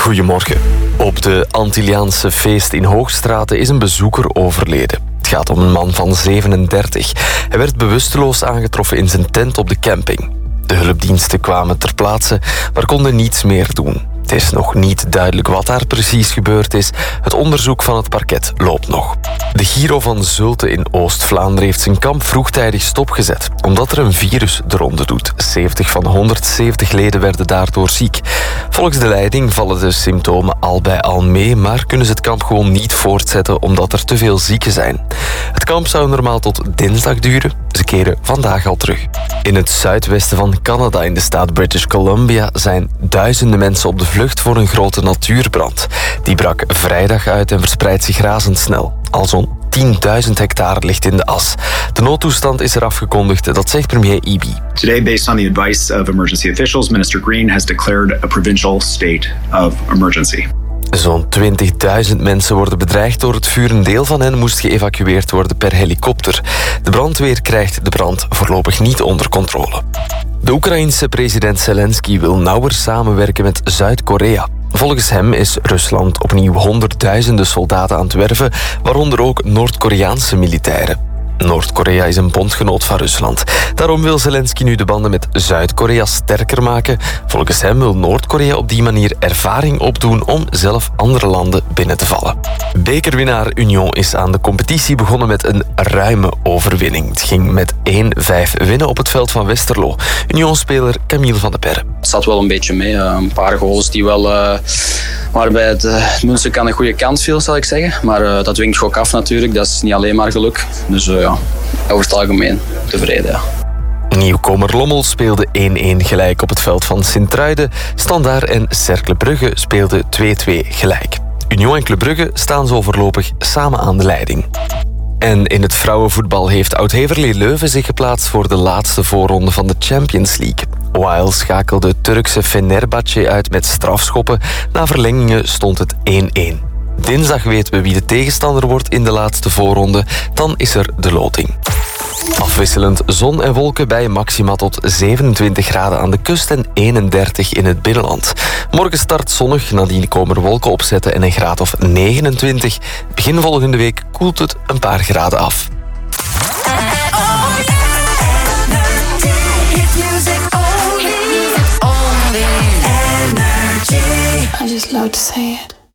Goedemorgen. Op de Antilliaanse feest in Hoogstraten is een bezoeker overleden. Het gaat om een man van 37. Hij werd bewusteloos aangetroffen in zijn tent op de camping. De hulpdiensten kwamen ter plaatse, maar konden niets meer doen. Het is nog niet duidelijk wat daar precies gebeurd is. Het onderzoek van het parket loopt nog. De Giro van Zulte in Oost-Vlaanderen heeft zijn kamp vroegtijdig stopgezet, omdat er een virus de ronde doet. 70 van 170 leden werden daardoor ziek. Volgens de leiding vallen de symptomen al bij al mee, maar kunnen ze het kamp gewoon niet voortzetten omdat er te veel zieken zijn. Het kamp zou normaal tot dinsdag duren. Ze keren vandaag al terug. In het zuidwesten van Canada, in de staat British Columbia, zijn duizenden mensen op de vlucht voor een grote natuurbrand. Die brak vrijdag uit en verspreidt zich razendsnel. Al zo'n 10.000 hectare ligt in de as. De noodtoestand is er afgekondigd, dat zegt premier Eby. Today, based on the advice of emergency officials, Minister Green has declared a provincial state of emergency. Zo'n 20.000 mensen worden bedreigd door het vuur. Een deel van hen moest geëvacueerd worden per helikopter. De brandweer krijgt de brand voorlopig niet onder controle. De Oekraïense president Zelensky wil nauwer samenwerken met Zuid-Korea. Volgens hem is Rusland opnieuw honderdduizenden soldaten aan het werven, waaronder ook Noord-Koreaanse militairen. Noord-Korea is een bondgenoot van Rusland. Daarom wil Zelensky nu de banden met Zuid-Korea sterker maken. Volgens hem wil Noord-Korea op die manier ervaring opdoen om zelf andere landen binnen te vallen. Bekerwinnaar Union is aan de competitie begonnen met een ruime overwinning. Het ging met 1-5 winnen op het veld van Westerlo. Union-speler Camille van de Perre. Het zat wel een beetje mee. Een paar goals die wel waarbij het Münster aan de goede kant viel, zal ik zeggen. Maar dat dwingt ook af natuurlijk. Dat is niet alleen maar geluk. Dus over het algemeen tevreden. Ja. Nieuwkomer Lommel speelde 1-1 gelijk op het veld van Sint-Truiden. Standaard en Cercle Brugge speelden 2-2 gelijk. Union en Club Brugge staan zo voorlopig samen aan de leiding. En in het vrouwenvoetbal heeft Oud-Heverlee Leuven zich geplaatst voor de laatste voorronde van de Champions League. Weil schakelde Turkse Fenerbahce uit met strafschoppen. Na verlengingen stond het 1-1. Dinsdag weten we wie de tegenstander wordt in de laatste voorronde. Dan is er de loting. Afwisselend zon en wolken bij maxima tot 27 graden aan de kust en 31 in het binnenland. Morgen start zonnig, nadien komen er wolken opzetten en een graad of 29. Begin volgende week koelt het een paar graden af. I just love to say it.